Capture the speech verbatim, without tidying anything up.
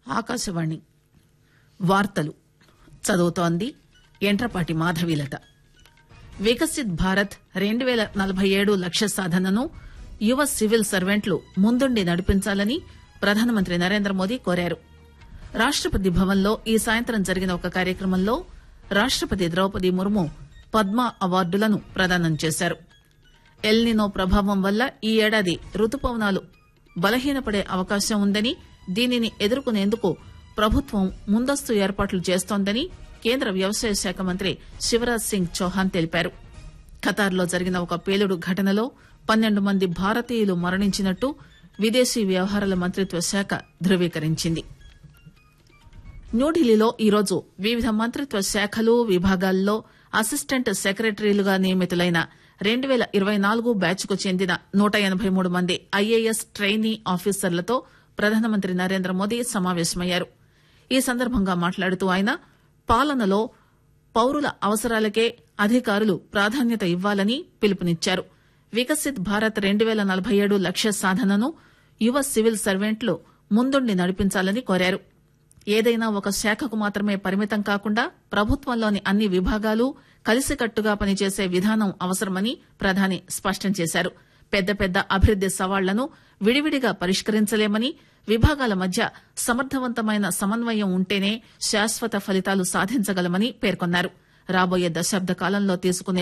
ఆకాశవాణి వార్తలు చదువుతోంది ఎంట్రపాటి మాధవీలత. వికసిత్ భారత్ రెండు పేల నలభై ఏడు లక్ష్య సాధనను యువ సివిల్ సర్వెంట్లు ముందుండి నడిపించాలని ప్రధానమంత్రి నరేంద్రమోదీ కోరారు. రాష్టపతి భవన్లో ఈ సాయంత్రం జరిగిన ఒక కార్యక్రమంలో రాష్టపతి ద్రౌపది ముర్ము పద్మ అవార్డులను ప్రదానం చేశారు. ఎల్నినో ప్రభావం వల్ల ఈ ఏడాది రుతుపవనాలు బలహీనపడే అవకాశం ఉందని, దీనిని ఎదుర్కొనేందుకు ప్రభుత్వం ముందస్తు ఏర్పాట్లు చేస్తోందని కేంద్ర వ్యవసాయ శాఖ మంత్రి శివరాజ్ సింగ్ చౌహాన్ తెలిపారు. ఖతార్లో జరిగిన ఒక పేలుడు ఘటనలో పన్నెండు మంది భారతీయులు మరణించినట్టు విదేశీ వ్యవహారాల మంత్రిత్వ శాఖ ధృవీకరించింది. న్యూఢిల్లీలో ఈరోజు వివిధ మంత్రిత్వ శాఖలు, విభాగాల్లో అసిస్టెంట్ సెక్రటరీలుగా నియమితులైన రెండు పేల ఇరవై నాలుగు బ్యాచ్ కు చెందిన నూట ఎనబై మూడు మంది ఐఏఎస్ ట్రైనీ ఆఫీసర్లతో ప్రధానమంత్రి నరేంద్రమోదీ సమావేశమయ్యారు. ఈ సందర్భంగా మాట్లాడుతూ ఆయన పాలనలో పౌరుల అవసరాలకే అధికారులు ప్రాధాన్యత ఇవ్వాలని పిలుపునిచ్చారు. వికసిత్ భారత్ రెండు పేల నలభై ఏడు లక్ష్య సాధనను యువ సివిల్ సర్వెంట్లు ముందుండి నడిపించాలని కోరారు. ఏదైనా ఒక శాఖకు మాత్రమే పరిమితం కాకుండా ప్రభుత్వంలోని అన్ని విభాగాలు కలిసికట్టుగా పనిచేసే విధానం అవసరమని ప్రధాని స్పష్టం చేశారు. పెద్ద పెద్ద అభివృద్ది సవాళ్లను విడివిడిగా పరిష్కరించలేమని, విభాగాల మధ్య సమర్థవంతమైన సమన్వయం ఉంటేనే శాశ్వత ఫలితాలు సాధించగలమని పేర్కొన్నారు. రాబోయే దశాబ్ద కాలంలో తీసుకునే